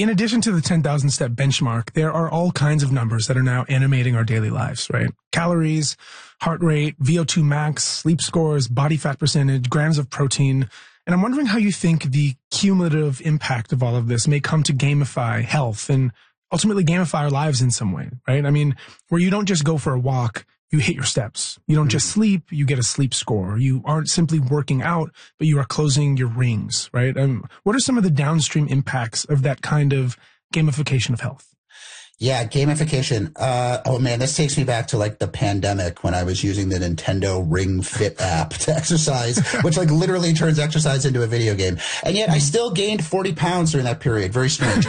In addition to the 10,000 step benchmark, there are all kinds of numbers that are now animating our daily lives, right? Calories, heart rate, VO2 max, sleep scores, body fat percentage, grams of protein. And I'm wondering how you think the cumulative impact of all of this may come to gamify health and ultimately gamify our lives in some way, right? I mean, where you don't just go for a walk, you hit your steps. You don't just sleep, you get a sleep score. You aren't simply working out, but you are closing your rings, right? What are some of the downstream impacts of that kind of gamification of health? Yeah, gamification. Oh man, this takes me back to like the pandemic when I was using the Nintendo Ring Fit app to exercise, which like literally turns exercise into a video game. And yet I still gained 40 pounds during that period. Very strange.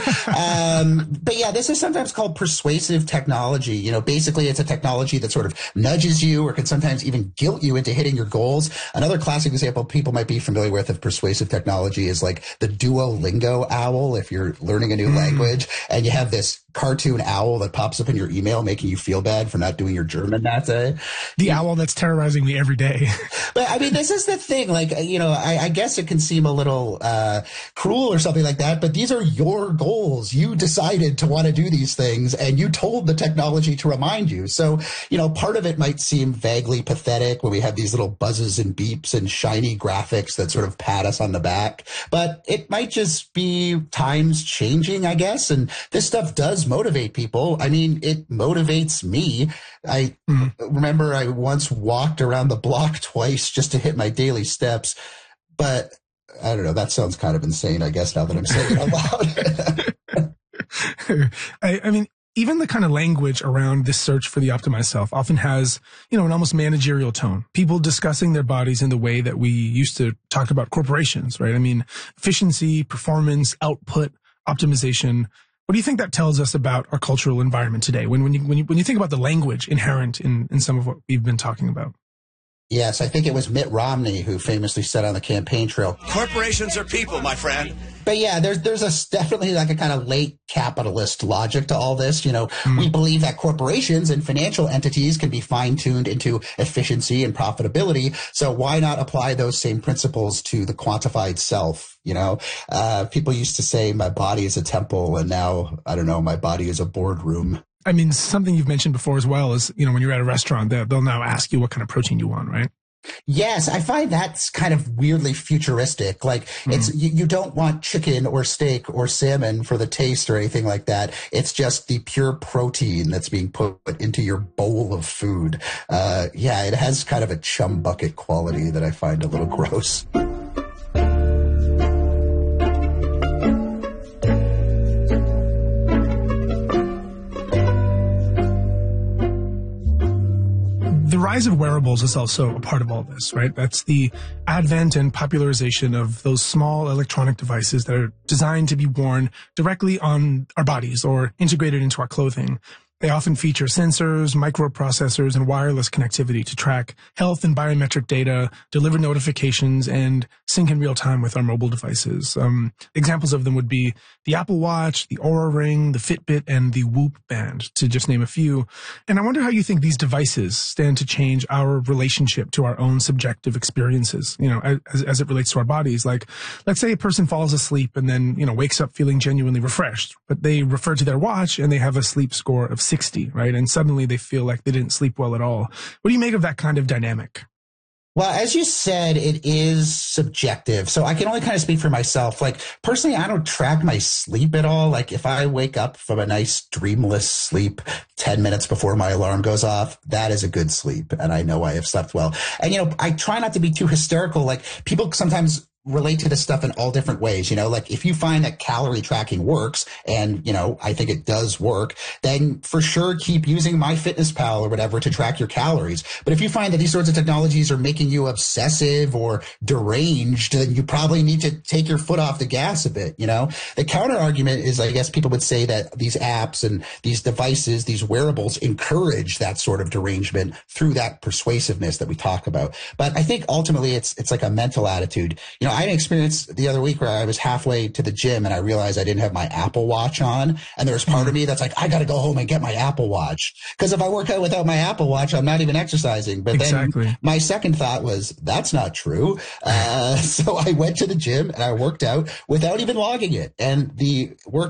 But yeah, this is sometimes called persuasive technology. You know, basically it's a technology that sort of nudges you or can sometimes even guilt you into hitting your goals. Another classic example people might be familiar with of persuasive technology is like the Duolingo owl. If you're learning a new language and you have this cartoon owl that pops up in your email making you feel bad for not doing your German that day. The owl that's terrorizing me every day. But I mean, this is the thing. Like, you know, I guess it can seem a little cruel or something like that, but these are your goals. You decided to want to do these things and you told the technology to remind you. So, you know, part of it might seem vaguely pathetic when we have these little buzzes and beeps and shiny graphics that sort of pat us on the back, but it might just be times changing, I guess. And this stuff does motivate people. I mean, it motivates me. I remember I once walked around the block twice just to hit my daily steps, but I don't know. That sounds kind of insane, I guess, now that I'm saying it out loud. I mean, even the kind of language around this search for the optimized self often has, you know, an almost managerial tone. People discussing their bodies in the way that we used to talk about corporations, right? I mean, efficiency, performance, output, optimization. What do you think that tells us about our cultural environment today? When you think about the language inherent in some of what we've been talking about? Yes, I think it was Mitt Romney who famously said on the campaign trail, "Corporations are people, my friend." But yeah, there's definitely like a kind of late capitalist logic to all this. You know, we believe that corporations and financial entities can be fine-tuned into efficiency and profitability. So why not apply those same principles to the quantified self? You know, people used to say my body is a temple, and now, I don't know, my body is a boardroom. I mean, something you've mentioned before as well is, you know, when you're at a restaurant, they'll now ask you what kind of protein you want, right? Yes, I find that's kind of weirdly futuristic. Like it's, you don't want chicken or steak or salmon for the taste or anything like that. It's just the pure protein that's being put into your bowl of food. Yeah, it has kind of a chum bucket quality that I find a little gross. The rise of wearables is also a part of all this, right? That's the advent and popularization of those small electronic devices that are designed to be worn directly on our bodies or integrated into our clothing. They often feature sensors, microprocessors, and wireless connectivity to track health and biometric data, deliver notifications, and sync in real time with our mobile devices. Examples of them would be the Apple Watch, the Oura Ring, the Fitbit, and the Whoop Band, to just name a few. And I wonder how you think these devices stand to change our relationship to our own subjective experiences, you know, as it relates to our bodies. Like, let's say a person falls asleep and then, you know, wakes up feeling genuinely refreshed, but they refer to their watch and they have a sleep score of 60, right? And suddenly they feel like they didn't sleep well at all. What do you make of that kind of dynamic? Well, as you said, it is subjective. So I can only kind of speak for myself. Like personally, I don't track my sleep at all. Like if I wake up from a nice dreamless sleep 10 minutes before my alarm goes off, that is a good sleep. And I know I have slept well. And, you know, I try not to be too hysterical. Like people sometimes relate to this stuff in all different ways. You know, like if you find that calorie tracking works, and, you know, I think it does work, then for sure keep using MyFitnessPal or whatever to track your calories. But if you find that these sorts of technologies are making you obsessive or deranged, then you probably need to take your foot off the gas a bit. You know, the counter argument is, I guess people would say that these apps and these devices, these wearables encourage that sort of derangement through that persuasiveness that we talk about. But I think ultimately it's like a mental attitude. You know, I had an experience the other week where I was halfway to the gym and I realized I didn't have my Apple Watch on. And there was part of me that's like, I got to go home and get my Apple Watch. Because if I work out without my Apple Watch, I'm not even exercising. But then my second thought was, that's not true. So I went to the gym and I worked out without even logging it. And the work